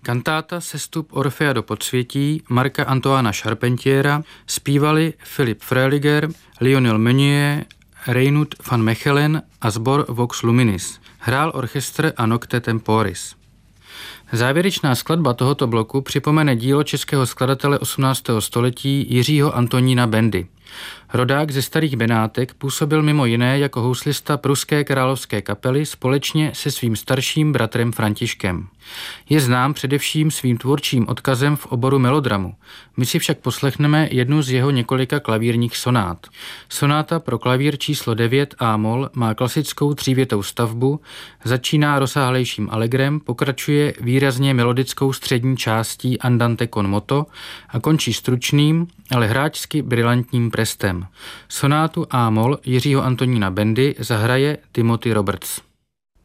Kantáta Sestup Orfea do podsvětí Marca Antoana Charpentiera zpívali Philipp Freiliger, Lionel Meunier, Reinout van Mechelen a sbor Vox Luminis. Hrál orchestr a Nocte Temporis. Závěrečná skladba tohoto bloku připomene dílo českého skladatele 18. století Jiřího Antonína Bendy. Rodák ze Starých Benátek působil mimo jiné jako houslista pruské královské kapely společně se svým starším bratrem Františkem. Je znám především svým tvůrčím odkazem v oboru melodramu. My si však poslechneme jednu z jeho několika klavírních sonát. Sonáta pro klavír číslo 9 A-moll má klasickou třívětou stavbu, začíná rozsáhlejším allegrem, pokračuje výrazně melodickou střední částí andante con moto a končí stručným, ale hráčsky brilantním prestem. Sonátu A-moll Jiřího Antonína Bendy zahraje Timothy Roberts.